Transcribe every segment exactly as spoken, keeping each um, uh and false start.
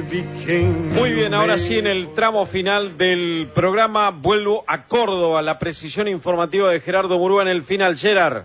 Muy bien, ahora sí en el tramo final del programa vuelvo a Córdoba, la precisión informativa de Gerardo Murúa en el final. Gerard.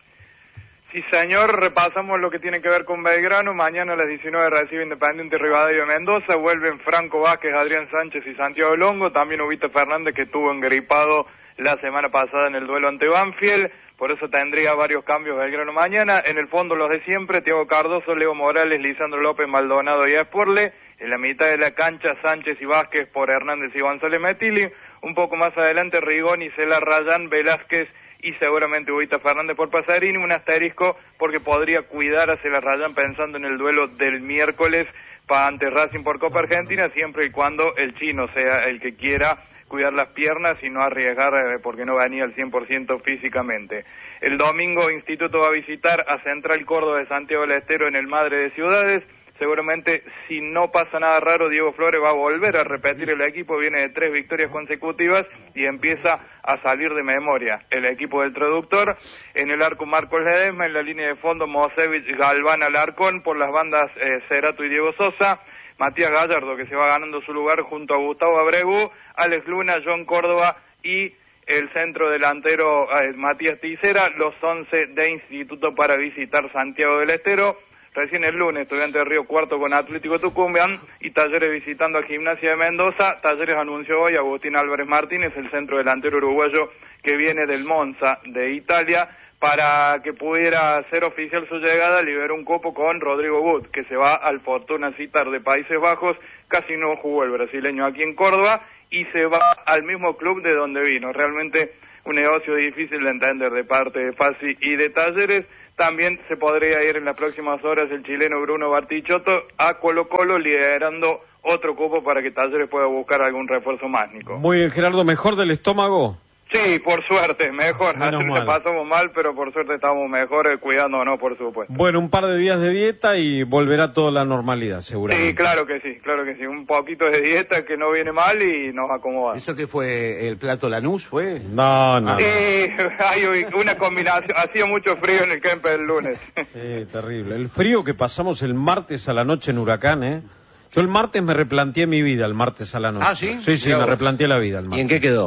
Sí, señor, repasamos lo que tiene que ver con Belgrano. Mañana a las diecinueve recibe Independiente Rivadavia de Mendoza. Vuelven Franco Vázquez, Adrián Sánchez y Santiago Longo. También Ubita Fernández, que estuvo engripado la semana pasada en el duelo ante Banfield. Por eso tendría varios cambios Belgrano mañana. En el fondo los de siempre: Thiago Cardoso, Leo Morales, Lisandro López, Maldonado y Esporle. En la mitad de la cancha, Sánchez y Vázquez por Hernández y González Metilli. Un poco más adelante, Rigoni, Cela, Rayán, Velázquez y seguramente Ubita Fernández por Pasarini. Un asterisco porque podría cuidar a Cela Rayán pensando en el duelo del miércoles para ante Racing por Copa Argentina, siempre y cuando el chino sea el que quiera cuidar las piernas y no arriesgar eh, porque no venía al cien por ciento físicamente. El domingo Instituto va a visitar a Central Córdoba de Santiago del Estero en el Madre de Ciudades. Seguramente, si no pasa nada raro, Diego Flores va a volver a repetir el equipo. Viene de tres victorias consecutivas y empieza a salir de memoria el equipo del traductor. En el arco, Marcos Ledesma. En la línea de fondo, Mosevich, Galván, Alarcón. Por las bandas, eh, Cerato y Diego Sosa. Matías Gallardo, que se va ganando su lugar junto a Gustavo Abregu. Alex Luna, John Córdoba y el centro delantero eh, Matías Ticera. Los once de Instituto para visitar Santiago del Estero. Recién el lunes, Estudiantes de Río Cuarto con Atlético Tucumán y Talleres visitando a Gimnasia de Mendoza. Talleres anunció hoy a Agustín Álvarez Martínez, el centro delantero uruguayo que viene del Monza de Italia, para que pudiera hacer oficial su llegada. Liberó un cupo con Rodrigo Wood, que se va al Fortuna Sittard de Países Bajos. Casi no jugó el brasileño aquí en Córdoba y se va al mismo club de donde vino. Realmente un negocio difícil de entender de parte de Fassi y de Talleres. También se podría ir en las próximas horas el chileno Bruno Bartichotto a Colo Colo, liderando otro cupo para que Talleres pueda buscar algún refuerzo más, Nico. Muy bien, Gerardo, ¿mejor del estómago? Sí, por suerte, mejor. Menos Ayer mal. le pasamos mal, pero por suerte estamos mejor, eh, cuidándonos, por supuesto. Bueno, un par de días de dieta y volverá toda la normalidad, seguramente. Sí, claro que sí, claro que sí. Un poquito de dieta que no viene mal y nos acomoda. ¿Eso qué fue? ¿El plato Lanús fue? No, no. Sí, hay una combinación. Hacía mucho frío en el campo el lunes. Sí, terrible. El frío que pasamos el martes a la noche en Huracán, ¿eh? Yo el martes me replanteé mi vida, el martes a la noche. ¿Ah, sí? Sí, sí, Mirá me vos. replanteé la vida el martes. ¿Y en qué quedó?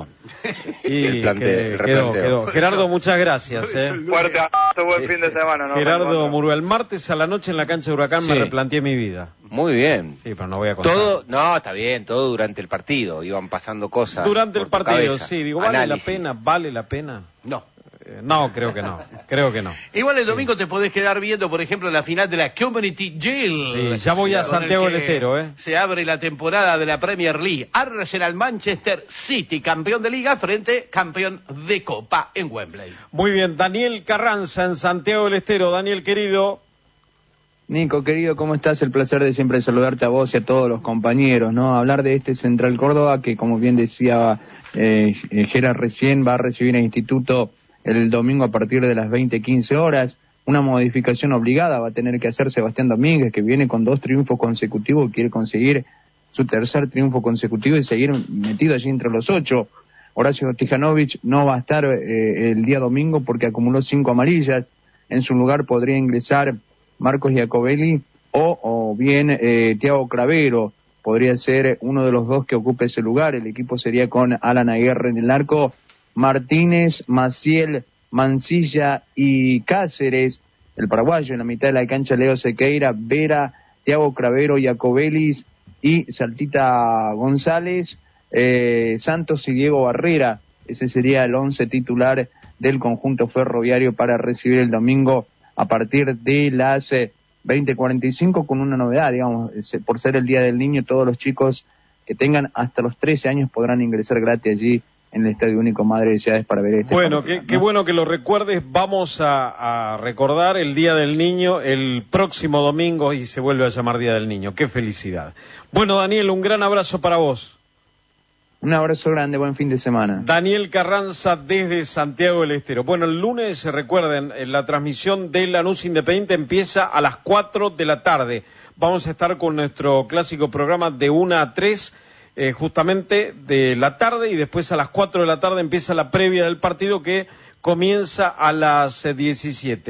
Y El plante- que- el quedó, replanteo. quedó. Gerardo, muchas gracias, ¿eh? Fuerte abrazo, buen Sí, fin de sí. semana. ¿no? Gerardo Murúa, el martes a la noche en la cancha de Huracán me Sí. replanteé mi vida. Muy bien. Sí, pero no voy a contar. Todo, no, está bien, todo durante el partido, iban pasando cosas. Durante el por tu partido, cabeza. sí, digo, ¿vale Análisis. la pena? ¿Vale la pena? No. Eh, no, creo que no, creo que no. Igual el domingo te podés quedar viendo, por ejemplo, la final de la Community Shield. Sí, ya voy a Con Santiago el del que Estero, ¿eh? Se abre la temporada de la Premier League. Arsenal Manchester City, campeón de Liga, frente campeón de Copa en Wembley. Muy bien, Daniel Carranza en Santiago del Estero. Daniel, querido. Nico, querido, ¿cómo estás? El placer de siempre saludarte a vos y a todos los compañeros, ¿no? Hablar de este Central Córdoba que, como bien decía eh, Gerard recién, va a recibir el Instituto el domingo a partir de las veinte quince horas. Una modificación obligada va a tener que hacer Sebastián Domínguez, que viene con dos triunfos consecutivos y quiere conseguir su tercer triunfo consecutivo y seguir metido allí entre los ocho. Horacio Tijanovic no va a estar eh, el día domingo porque acumuló cinco amarillas. En su lugar podría ingresar Marcos Giacobelli o, o bien eh, Thiago Cravero. Podría ser uno de los dos que ocupe ese lugar. El equipo sería con Alan Aguirre en el arco, Martínez, Maciel, Mancilla y Cáceres. El paraguayo en la mitad de la cancha, Leo Sequeira, Vera, Thiago Cravero, Giacobelli y Saltita González, eh, Santos y Diego Barrera. Ese sería el once titular del conjunto ferroviario para recibir el domingo a partir de las eh, veinte cuarenta y cinco, con una novedad, digamos, por ser el Día del Niño, todos los chicos que tengan hasta los trece años podrán ingresar gratis allí en el Estadio Único Madre de Ciudades para ver este Bueno, partido, qué, ¿no? qué bueno que lo recuerdes. Vamos a, a recordar el Día del Niño el próximo domingo y se vuelve a llamar Día del Niño. Qué felicidad. Bueno, Daniel, un gran abrazo para vos. Un abrazo grande, buen fin de semana. Daniel Carranza desde Santiago del Estero. Bueno, el lunes, recuerden, la transmisión de Lanús Independiente empieza a las cuatro de la tarde. Vamos a estar con nuestro clásico programa de una a tres, eh, justamente de la tarde, y después a las cuatro de la tarde empieza la previa del partido que comienza a las diecisiete.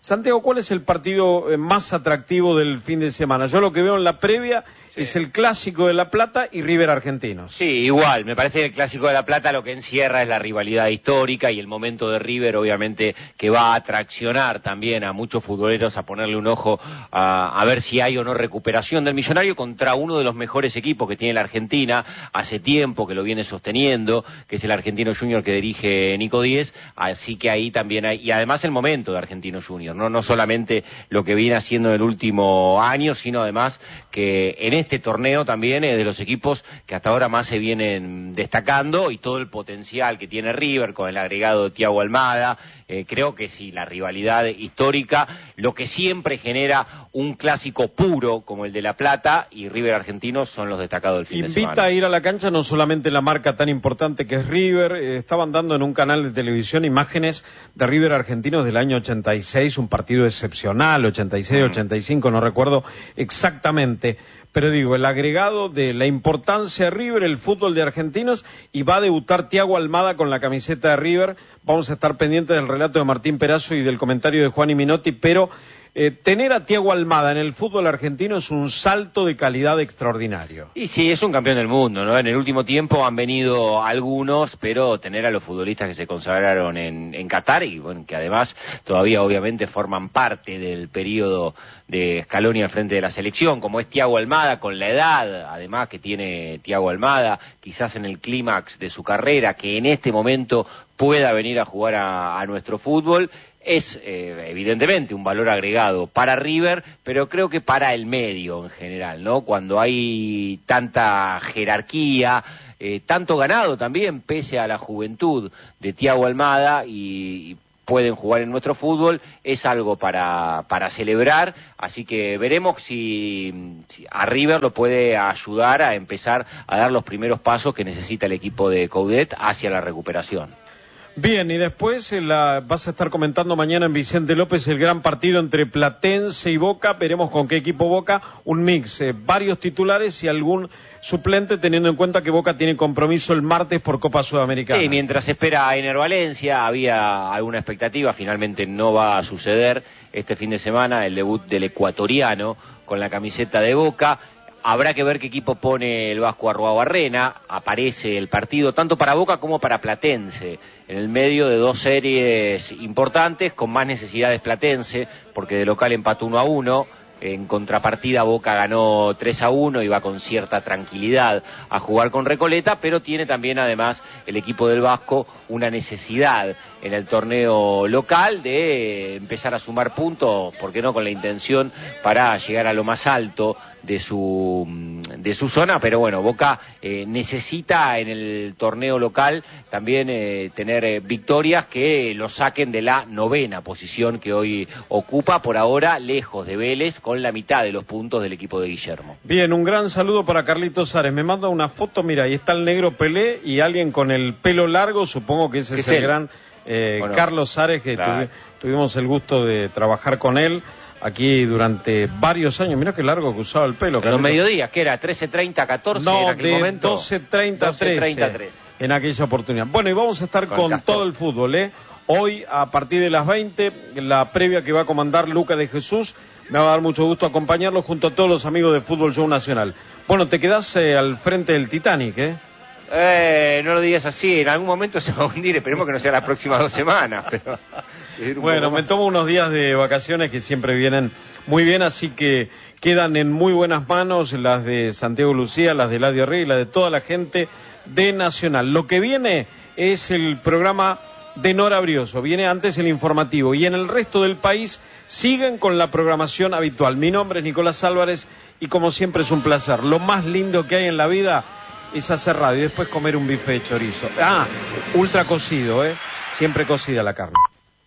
Santiago, ¿cuál es el partido eh, más atractivo del fin de semana? Yo lo que veo en la previa sí. es el Clásico de La Plata y River Argentinos. Sí, igual, me parece que el Clásico de La Plata lo que encierra es la rivalidad histórica y el momento de River, obviamente, que va a atraccionar también a muchos futboleros a ponerle un ojo a, a ver si hay o no recuperación del Millonario contra uno de los mejores equipos que tiene la Argentina, hace tiempo que lo viene sosteniendo, que es el Argentino Junior que dirige Nico Díez, así que ahí también hay, y además el momento de Argentino Junior, no, no solamente lo que viene haciendo en el último año, sino además que en este torneo también es de los equipos que hasta ahora más se vienen destacando y todo el potencial que tiene River con el agregado de Thiago Almada, eh, creo que sí, la rivalidad histórica, lo que siempre genera un clásico puro como el de La Plata y River Argentinos son los destacados del fin Invita de semana. Invita a ir a la cancha no solamente la marca tan importante que es River, eh, estaban dando en un canal de televisión imágenes de River Argentinos del año ochenta y seis, un partido excepcional, ochenta y seis, mm. ochenta y cinco, no recuerdo exactamente. Pero digo, el agregado de la importancia de River, el fútbol de Argentinos, y va a debutar Thiago Almada con la camiseta de River. Vamos a estar pendientes del relato de Martín Perazo y del comentario de Juan y Minotti, pero eh, tener a Thiago Almada en el fútbol argentino es un salto de calidad extraordinario. Y sí, es un campeón del mundo, ¿no? En el último tiempo han venido algunos, pero tener a los futbolistas que se consagraron en, en Qatar y bueno, que además todavía obviamente forman parte del periodo de Scaloni al frente de la selección, como es Thiago Almada, con la edad, además que tiene Thiago Almada, quizás en el clímax de su carrera, que en este momento pueda venir a jugar a, a nuestro fútbol, es eh, evidentemente un valor agregado para River, pero creo que para el medio en general, ¿no? Cuando hay tanta jerarquía, eh, tanto ganado también, pese a la juventud de Thiago Almada y, y pueden jugar en nuestro fútbol, es algo para, para celebrar, así que veremos si, si a River lo puede ayudar a empezar a dar los primeros pasos que necesita el equipo de Coudet hacia la recuperación. Bien, y después eh, la, vas a estar comentando mañana en Vicente López el gran partido entre Platense y Boca, veremos con qué equipo Boca, un mix, eh, varios titulares y algún suplente, teniendo en cuenta que Boca tiene compromiso el martes por Copa Sudamericana. Sí, mientras espera a Ener Valencia, había alguna expectativa, finalmente no va a suceder este fin de semana el debut del ecuatoriano con la camiseta de Boca. Habrá que ver qué equipo pone el Vasco Arruabarrena, aparece el partido tanto para Boca como para Platense, en el medio de dos series importantes, con más necesidades Platense, porque de local empató uno a uno, en contrapartida Boca ganó tres a uno y va con cierta tranquilidad a jugar con Recoleta, pero tiene también además el equipo del Vasco una necesidad en el torneo local de empezar a sumar puntos, ¿por qué no?, con la intención para llegar a lo más alto de su de su zona, pero bueno, Boca eh, necesita en el torneo local también eh, tener eh, victorias que lo saquen de la novena posición que hoy ocupa, por ahora lejos de Vélez, con la mitad de los puntos del equipo de Guillermo. Bien, un gran saludo para Carlitos Ares, me manda una foto, mira, ahí está el negro Pelé y alguien con el pelo largo, supongo que ese es el gran eh, bueno, Carlos Ares, que claro. tuvi, tuvimos el gusto de trabajar con él aquí durante varios años. Mirá qué largo que usaba el pelo. En los mediodías, ¿qué era? ¿trece treinta, catorce no, en aquel de momento? doce treinta, trece en aquella oportunidad. Bueno, y vamos a estar con, con todo el fútbol, ¿eh? Hoy, a partir de las veinte, la previa que va a comandar Luca de Jesús. Me va a dar mucho gusto acompañarlo junto a todos los amigos de Fútbol Show Nacional. Bueno, te quedás eh, al frente del Titanic, ¿eh? Eh, no lo digas así, en algún momento se va a hundir, esperemos que no sea las próximas dos semanas, pero... Bueno, me tomo unos días de vacaciones que siempre vienen muy bien, así que quedan en muy buenas manos las de Santiago Lucía, las de Eladio Rey, las de toda la gente de Nacional. Lo que viene es el programa de Nora Brioso, viene antes el informativo y en el resto del país siguen con la programación habitual. Mi nombre es Nicolás Álvarez y como siempre es un placer. Lo más lindo que hay en la vida es hacer radio y después comer un bife de chorizo. Ah, ultra cocido, ¿eh? Siempre cocida la carne.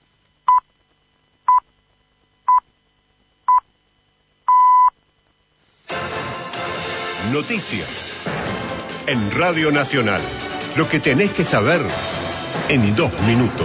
Noticias en Radio Nacional. Lo que tenés que saber en dos minutos.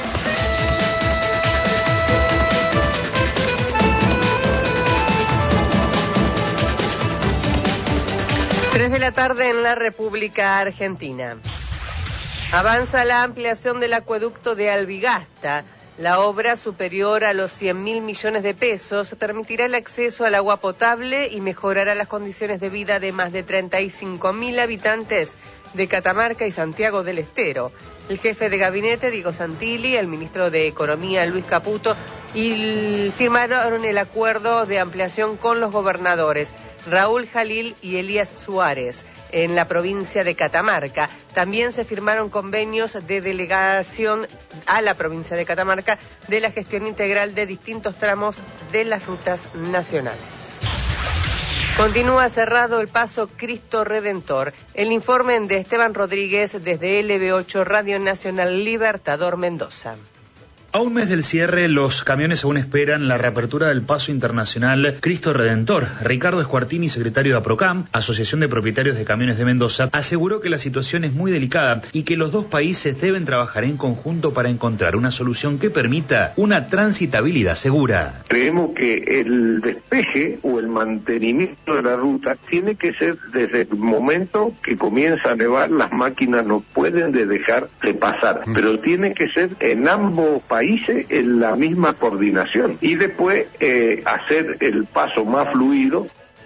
Tres de la tarde en la República Argentina. Avanza la ampliación del acueducto de Albigasta. La obra, superior a los cien mil millones de pesos, permitirá el acceso al agua potable y mejorará las condiciones de vida de más de treinta y cinco mil habitantes de Catamarca y Santiago del Estero. El jefe de gabinete, Diego Santilli, el ministro de Economía, Luis Caputo, y firmaron el acuerdo de ampliación con los gobernadores Raúl Jalil y Elías Suárez en la provincia de Catamarca. También se firmaron convenios de delegación a la provincia de Catamarca de la gestión integral de distintos tramos de las rutas nacionales. Continúa cerrado el paso Cristo Redentor. El informe de Esteban Rodríguez desde L B ocho Radio Nacional Libertador Mendoza. A un mes del cierre, los camiones aún esperan la reapertura del paso internacional Cristo Redentor. Ricardo Escuartini, secretario de APROCAM, Asociación de Propietarios de Camiones de Mendoza, aseguró que la situación es muy delicada y que los dos países deben trabajar en conjunto para encontrar una solución que permita una transitabilidad segura. Creemos que el despeje o el mantenimiento de la ruta tiene que ser desde el momento que comienza a nevar, las máquinas no pueden de dejar de pasar, pero tiene que ser en ambos países países en la misma coordinación y después eh, hacer el paso más fluido.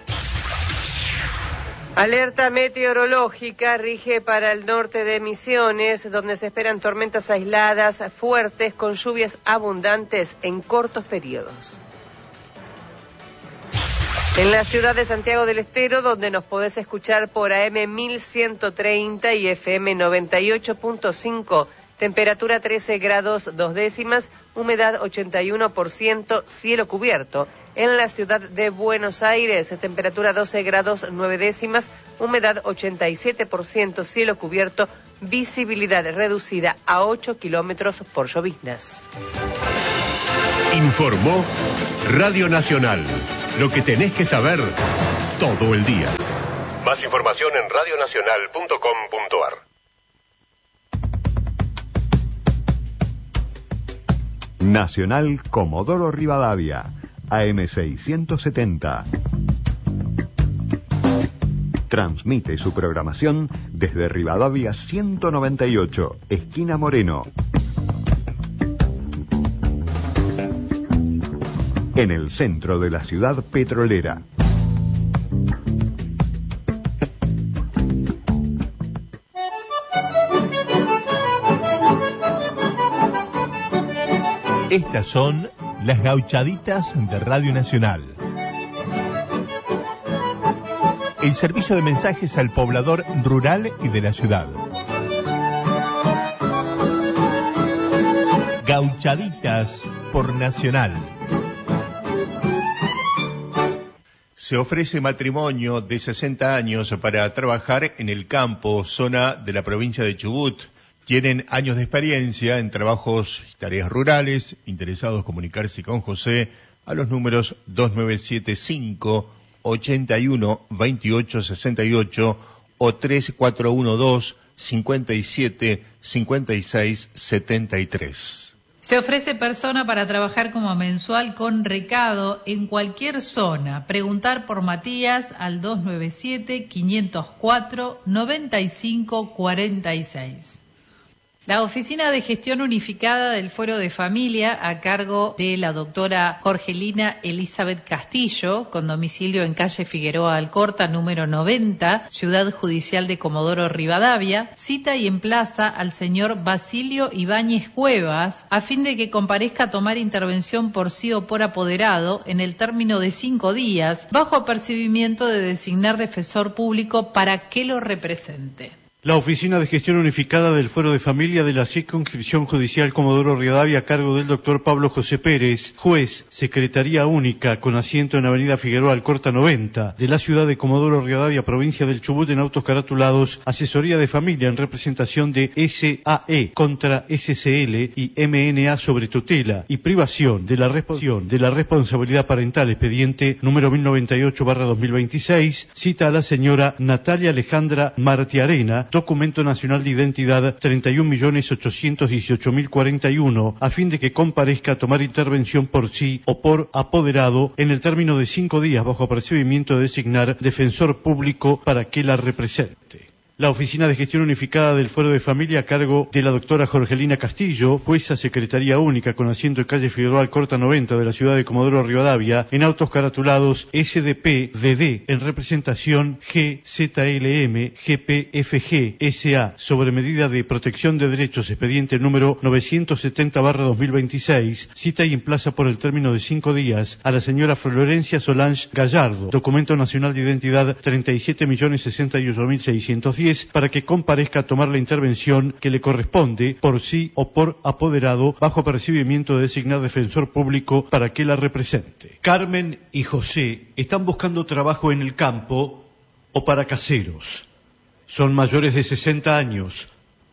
Alerta meteorológica rige para el norte de Misiones, donde se esperan tormentas aisladas fuertes con lluvias abundantes en cortos periodos. En la ciudad de Santiago del Estero, donde nos podés escuchar por A M mil ciento treinta y F M noventa y ocho punto cinco, temperatura trece grados dos décimas, humedad ochenta y uno por ciento, cielo cubierto. En la ciudad de Buenos Aires, temperatura doce grados nueve décimas, humedad ochenta y siete por ciento, cielo cubierto, visibilidad reducida a ocho kilómetros por lloviznas. Informó Radio Nacional. Lo que tenés que saber todo el día. Más información en radio nacional punto com punto a r. Nacional Comodoro Rivadavia, A M seiscientos setenta. Transmite su programación desde Rivadavia ciento noventa y ocho, esquina Moreno. En el centro de la ciudad petrolera. Estas son las gauchaditas de Radio Nacional. El servicio de mensajes al poblador rural y de la ciudad. Gauchaditas por Nacional. Se ofrece matrimonio de sesenta años para trabajar en el campo, zona de la provincia de Chubut. Tienen años de experiencia en trabajos y tareas rurales. Interesados comunicarse con José a los números dos nueve siete cinco, ochenta y uno, veintiocho sesenta y ocho o tres cuatro uno dos, cincuenta y siete, cincuenta y seis, setenta y tres. Se ofrece persona para trabajar como mensual con recado en cualquier zona. Preguntar por Matías al dos nueve siete, quinientos cuatro, noventa y cinco cuarenta y seis. La Oficina de Gestión Unificada del Fuero de Familia, a cargo de la doctora Jorgelina Elizabeth Castillo, con domicilio en calle Figueroa Alcorta, número noventa, Ciudad Judicial de Comodoro Rivadavia, cita y emplaza al señor Basilio Ibáñez Cuevas, a fin de que comparezca a tomar intervención por sí o por apoderado en el término de cinco días, bajo apercibimiento de designar defensor público para que lo represente. La Oficina de Gestión Unificada del Fuero de Familia de la Circunscripción Judicial Comodoro Rivadavia, a cargo del doctor Pablo José Pérez, juez, Secretaría Única, con asiento en Avenida Figueroa Alcorta noventa, de la ciudad de Comodoro Rivadavia, provincia del Chubut, en autos caratulados, asesoría de familia en representación de S A E contra S C L y M N A sobre tutela y privación de la, respo- de la responsabilidad parental, expediente número mil noventa y ocho barra dos mil veintiséis, cita a la señora Natalia Alejandra Martiarena, documento nacional de identidad treinta y un millones ochocientos dieciocho mil cuarenta y uno, a fin de que comparezca a tomar intervención por sí o por apoderado en el término de cinco días, bajo apercibimiento de designar defensor público para que la represente. La Oficina de Gestión Unificada del Fuero de Familia, a cargo de la doctora Jorgelina Castillo, jueza Secretaría Única con asiento en calle Figueroa Alcorta noventa de la ciudad de Comodoro Rivadavia, en autos caratulados S D P D D, en representación G Z L M G P F G S A, sobre medida de protección de derechos, expediente número novecientos setenta barra dos mil veintiséis, cita y emplaza por el término de cinco días a la señora Florencia Solange Gallardo, documento nacional de identidad treinta y siete millones sesenta y ocho mil seiscientos diez, para que comparezca a tomar la intervención que le corresponde por sí o por apoderado, bajo apercibimiento de designar defensor público para que la represente. Carmen y José están buscando trabajo en el campo o para caseros. Son mayores de sesenta años.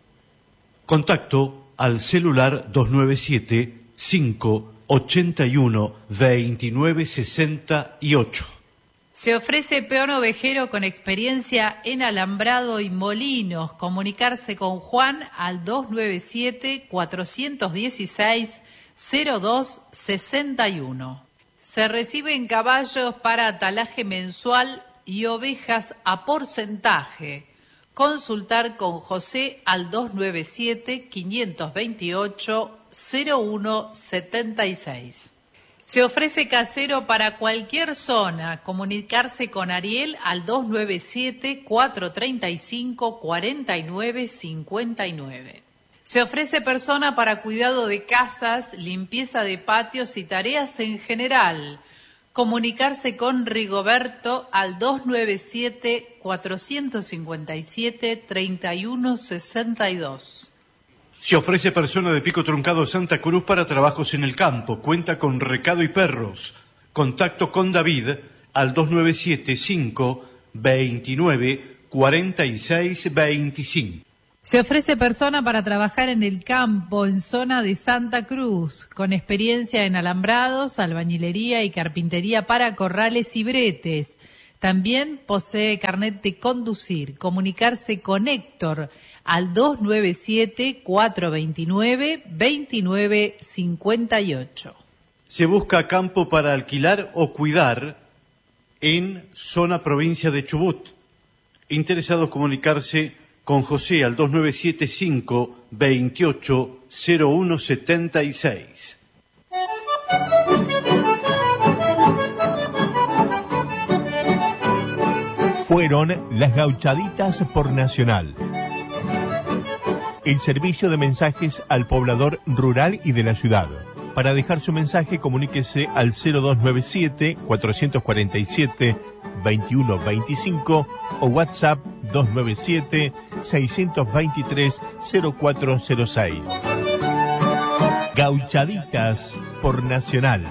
Contacto al celular dos nueve siete, cinco ochenta y uno, veintinueve sesenta y ocho. Se ofrece peón ovejero con experiencia en alambrado y molinos. Comunicarse con Juan al dos nueve siete, cuatro uno seis, cero dos seis uno. Se reciben caballos para atalaje mensual y ovejas a porcentaje. Consultar con José al dos nueve siete, cinco dos ocho, cero uno siete seis. Se ofrece casero para cualquier zona. Comunicarse con Ariel al dos nueve siete, cuatro tres cinco, cuatro nueve cinco nueve. Se ofrece persona para cuidado de casas, limpieza de patios y tareas en general. Comunicarse con Rigoberto al dos nueve siete, cuatro cinco siete, tres uno seis dos. Se ofrece persona de Pico Truncado Santa Cruz para trabajos en el campo. Cuenta con recado y perros. Contacto con David al dos nueve siete, cinco veintinueve, cuarenta y seis veinticinco. Se ofrece persona para trabajar en el campo en zona de Santa Cruz, con experiencia en alambrados, albañilería y carpintería para corrales y bretes. También posee carnet de conducir. Comunicarse con Héctor al dos nueve siete, cuatro dos nueve, dos nueve cinco ocho. Se busca campo para alquilar o cuidar en zona provincia de Chubut. Interesados comunicarse con José al dos nueve siete, cinco veintiocho, cero uno setenta y seis. Fueron las Gauchaditas por Nacional. El servicio de mensajes al poblador rural y de la ciudad. Para dejar su mensaje, comuníquese al cero dos nueve siete, cuatro cuatro siete, veintiuno veinticinco o WhatsApp dos nueve siete, seis dos tres, cero cuatro cero seis. Gauchaditas por Nacional.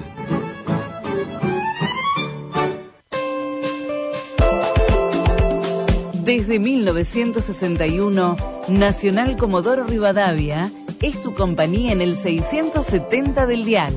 Desde mil novecientos sesenta y uno, Nacional Comodoro Rivadavia es tu compañía en el seiscientos setenta del dial.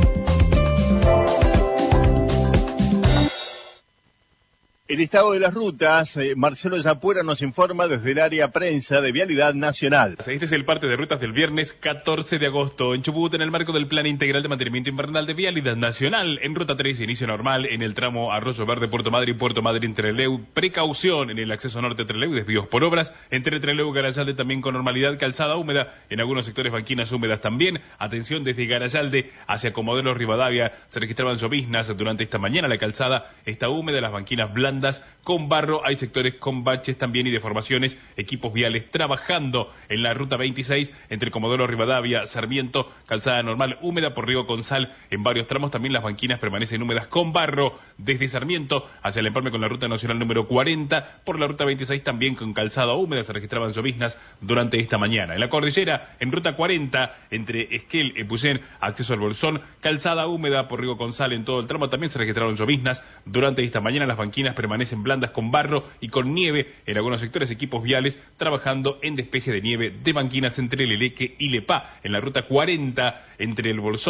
El estado de las rutas, eh, Marcelo Yapuera nos informa desde el área prensa de Vialidad Nacional. Este es el parte de rutas del viernes catorce de agosto en Chubut, en el marco del Plan Integral de Mantenimiento Invernal de Vialidad Nacional. En ruta tres, inicio normal en el tramo Arroyo Verde, Puerto Madryn, Puerto Madryn, Trelew. Precaución en el acceso norte de Trelew y desvíos por obras. Entre Trelew y Garayalde también con normalidad, calzada húmeda. En algunos sectores banquinas húmedas también. Atención desde Garayalde hacia Comodoro Rivadavia. Se registraban lloviznas durante esta mañana. La calzada está húmeda, las banquinas blandas con barro, hay sectores con baches también y deformaciones, equipos viales trabajando en la ruta veintiséis entre Comodoro Rivadavia, Sarmiento, calzada normal húmeda por Río Consal en varios tramos, también las banquinas permanecen húmedas con barro desde Sarmiento hacia el empalme con la ruta nacional número cuarenta, por la ruta veintiséis también con calzada húmeda, se registraban lloviznas durante esta mañana. En la cordillera, en ruta cuarenta, entre Esquel, Epuyén, acceso al Bolsón, calzada húmeda por Río Consal en todo el tramo, también se registraron lloviznas durante esta mañana, las banquinas permanecen blandas con barro y con nieve en algunos sectores, equipos viales trabajando en despeje de nieve de banquinas entre Leleque y Lepá. En la ruta cuarenta, entre el Bolsón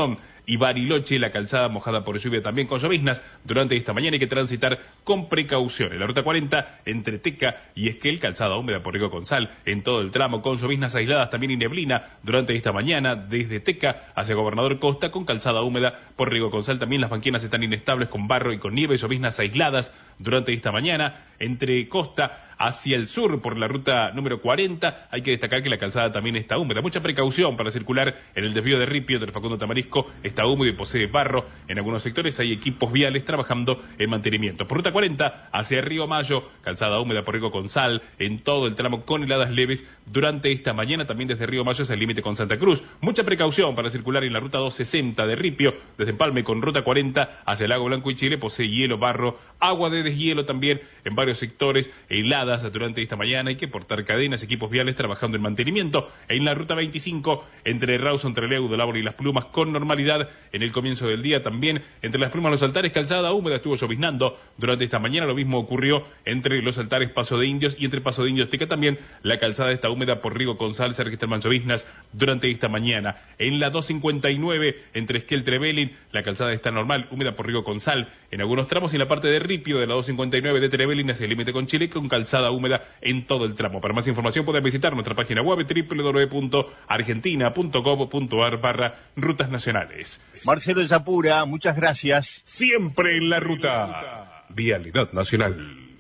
y Bariloche, la calzada mojada por lluvia también con lloviznas durante esta mañana, hay que transitar con precaución. En la ruta cuarenta, entre Teca y Esquel, calzada húmeda por Rico con Sal, en todo el tramo con lloviznas aisladas también y neblina durante esta mañana, desde Teca hacia Gobernador Costa con calzada húmeda por Rico con Sal, también las banquinas están inestables con barro y con nieve, lloviznas aisladas durante esta mañana, entre Costa hacia el sur por la ruta número cuarenta, hay que destacar que la calzada también está húmeda. Mucha precaución para circular en el desvío de Ripio del Facundo Tamarisco, está húmedo y posee barro. En algunos sectores hay equipos viales trabajando en mantenimiento. Por ruta cuarenta hacia Río Mayo, calzada húmeda por Rico con Sal, en todo el tramo con heladas leves durante esta mañana, también desde Río Mayo hacia el límite con Santa Cruz. Mucha precaución para circular en la ruta doscientos sesenta de Ripio, desde Empalme con ruta cuarenta hacia el Lago Blanco y Chile, posee hielo, barro, agua de deshielo también en varios sectores, heladas durante esta mañana, hay que portar cadenas, equipos viales trabajando en mantenimiento. En la ruta veinticinco, entre Rawson, Trelew, Labor y Las Plumas, con normalidad en el comienzo del día, también entre Las Plumas y Los Altares, calzada húmeda, estuvo lloviznando durante esta mañana, lo mismo ocurrió entre Los Altares, Paso de Indios, y entre Paso de Indios, Teca también, la calzada está húmeda por Rigo con Sal, se registran lloviznas durante esta mañana. En la doscientos cincuenta y nueve, entre Esquel, Trevelin, la calzada está normal, húmeda por Rigo con Sal, en algunos tramos, y en la parte de Ripio de la doscientos cincuenta y nueve de Trevelin hacia el límite con Chile, con calzada húmeda en todo el tramo. Para más información pueden visitar nuestra página web doble u doble u doble u punto argentina punto gov punto ar barra rutas nacionales. Marcelo Yapura, muchas gracias. Siempre en la ruta. Vialidad Nacional.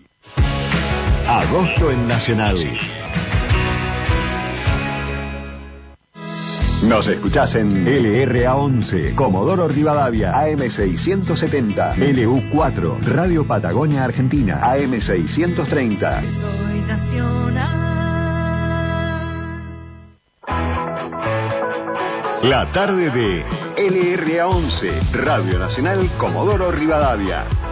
Agosto en Nacional. Nos escuchás en L R A once, Comodoro Rivadavia, A M seiscientos setenta, L U cuatro, Radio Patagonia Argentina, A M seiscientos treinta. Soy nacional. La tarde de L R A once, Radio Nacional Comodoro Rivadavia.